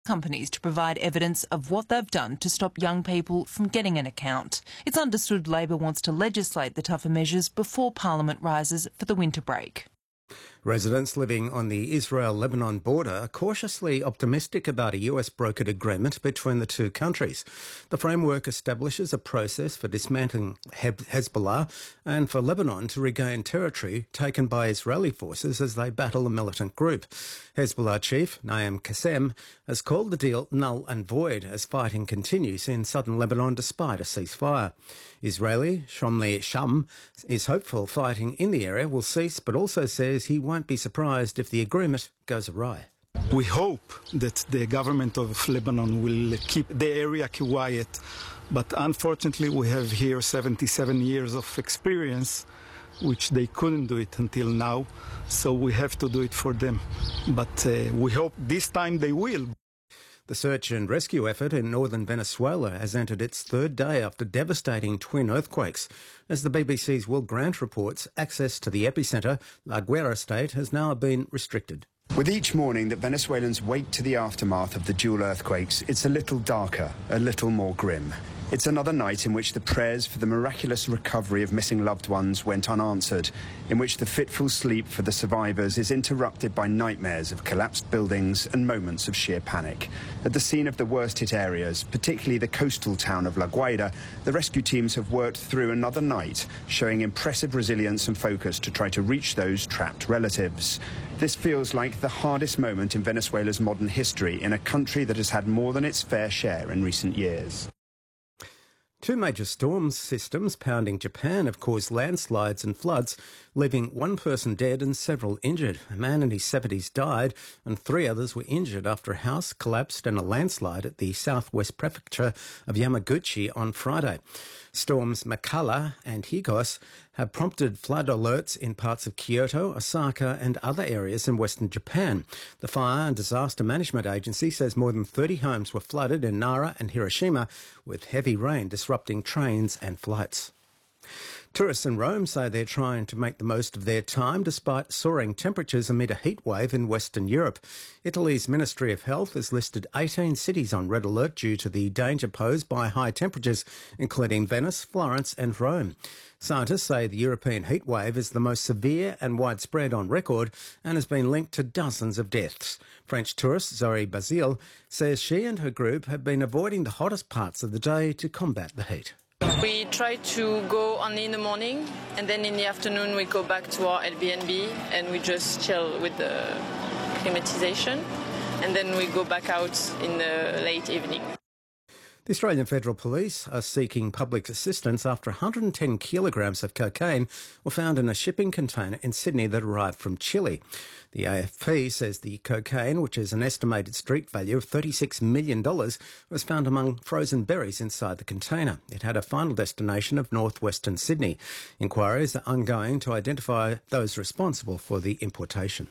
companies to provide evidence of what they've done to stop young people from getting an account. It's understood Labor wants to legislate the tougher measures before Parliament rises for the winter break. Residents living on the Israel-Lebanon border are cautiously optimistic about a US-brokered agreement between the two countries. The framework establishes a process for dismantling Hezbollah and for Lebanon to regain territory taken by Israeli forces as they battle a militant group. Hezbollah chief Naim Qassem has called the deal null and void as fighting continues in southern Lebanon despite a ceasefire. Israeli Shomli Sham is hopeful fighting in the area will cease, but also says he won't be surprised if the agreement goes awry. We hope that the government of Lebanon will keep the area quiet, but unfortunately we have here 77 years of experience, which they couldn't do it until now, so we have to do it for them. But we hope this time they will. The search and rescue effort in northern Venezuela has entered its third day after devastating twin earthquakes. As the BBC's Will Grant reports, access to the epicentre, La Guaira state, has now been restricted. With each morning that Venezuelans wake to the aftermath of the dual earthquakes, it's a little darker, a little more grim. It's another night in which the prayers for the miraculous recovery of missing loved ones went unanswered, in which the fitful sleep for the survivors is interrupted by nightmares of collapsed buildings and moments of sheer panic. At the scene of the worst-hit areas, particularly the coastal town of La Guaira, the rescue teams have worked through another night, showing impressive resilience and focus to try to reach those trapped relatives. This feels like the hardest moment in Venezuela's modern history in a country that has had more than its fair share in recent years. Two major storm systems pounding Japan have caused landslides and floods, leaving one person dead and several injured. A man in his 70s died and 3 others were injured after a house collapsed in a landslide at the southwest prefecture of Yamaguchi on Friday. Storms Makala and Higos have prompted flood alerts in parts of Kyoto, Osaka and other areas in western Japan. The Fire and Disaster Management Agency says more than 30 homes were flooded in Nara and Hiroshima, with heavy rain disrupting trains and flights. Tourists in Rome say they're trying to make the most of their time despite soaring temperatures amid a heat wave in Western Europe. Italy's Ministry of Health has listed 18 cities on red alert due to the danger posed by high temperatures, including Venice, Florence and Rome. Scientists say the European heat wave is the most severe and widespread on record and has been linked to dozens of deaths. French tourist Zoe Basile says she and her group have been avoiding the hottest parts of the day to combat the heat. We try to go only in the morning, and then in the afternoon we go back to our Airbnb and we just chill with the climatization, and then we go back out in the late evening. The Australian Federal Police are seeking public assistance after 110 kilograms of cocaine were found in a shipping container in Sydney that arrived from Chile. The AFP says the cocaine, which is an estimated street value of $36 million, was found among frozen berries inside the container. It had a final destination of northwestern Sydney. Inquiries are ongoing to identify those responsible for the importation.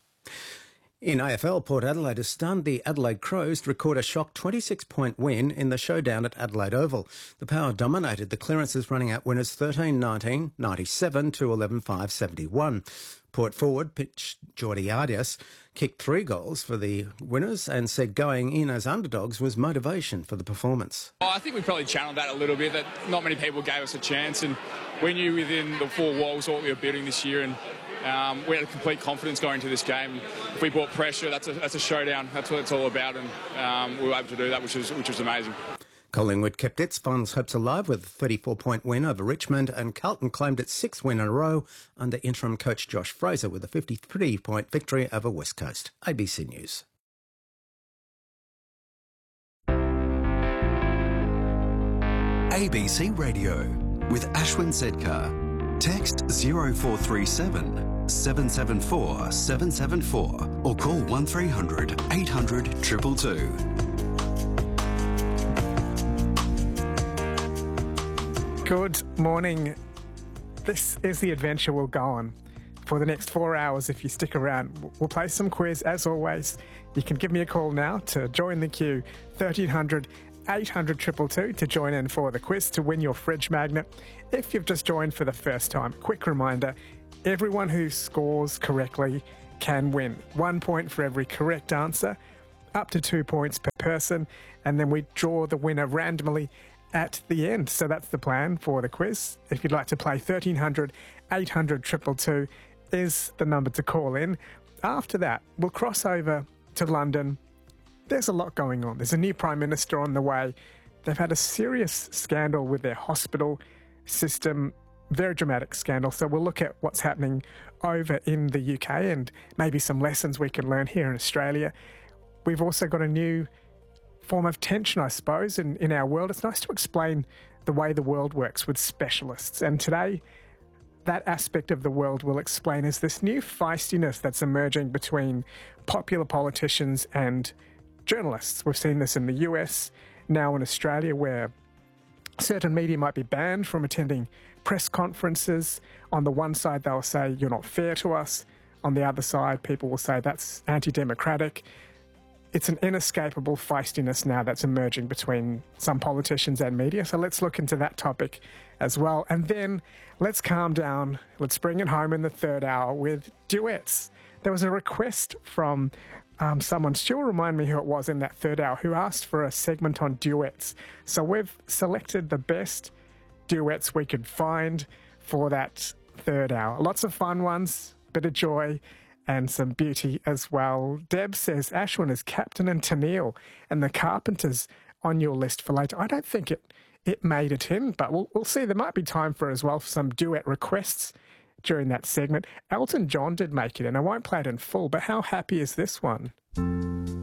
In AFL, Port Adelaide has stunned the Adelaide Crows to record a shock 26-point win in the showdown at Adelaide Oval. The Power dominated the clearances, running out winners 13-19, 97 to 11-5-71. Port forward pitch Jordi Arias kicked 3 goals for the winners and said going in as underdogs was motivation for the performance. I think we probably channeled that a little bit, that not many people gave us a chance, and we knew within the 4 walls what we were building this year, and we had a complete confidence going into this game. If we brought pressure, that's a showdown. That's what it's all about, and we were able to do that, which was amazing. Collingwood kept its finals hopes alive with a 34-point win over Richmond, and Carlton claimed its 6th win in a row under interim coach Josh Fraser with a 53-point victory over West Coast. ABC News. ABC Radio with Ashwin Sedkar. Text 0437 774 774 or call 1300 800 222. Good morning. This is the adventure we'll go on for the next 4 hours if you stick around. We'll play some quiz as always. You can give me a call now to join the queue, 1300 800 222 to join in for the quiz to win your fridge magnet. If you've just joined for the first time, quick reminder, everyone who scores correctly can win. 1 point for every correct answer. up to 2 points per person, and then we draw the winner randomly at the end. So that's the plan for the quiz. If you'd like to play, 1300 800 222 is the number to call in. After that, we'll cross over to London. There's a lot going on. There's a new Prime Minister on the way. They've had a serious scandal with their hospital system, very dramatic scandal. So we'll look at what's happening over in the UK and maybe some lessons we can learn here in Australia. We've also got a new form of tension, I suppose, in our world. It's nice to explain the way the world works with specialists. And today, that aspect of the world we'll explain is this new feistiness that's emerging between popular politicians and journalists. We've seen this in the US, now in Australia, where certain media might be banned from attending press conferences. On the one side, they'll say, you're not fair to us. On the other side, people will say that's anti-democratic. It's an inescapable feistiness now that's emerging between some politicians and media. So let's look into that topic as well. And then let's calm down. Let's bring it home in the third hour with duets. There was a request from someone, Stu will remind me who it was in that third hour, who asked for a segment on duets. So we've selected the best duets we could find for that third hour. Lots of fun ones, bit of joy, and some beauty as well. Deb says Ashwin is Captain and Tennille and the Carpenters on your list for later. I don't think it made it in, but we'll see. There might be time for as well for some duet requests during that segment. Elton John did make it in. I won't play it in full, but how happy is this one?